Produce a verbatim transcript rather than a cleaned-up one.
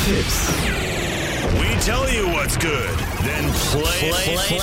Tipps. We tell you what's good, then play, play, play.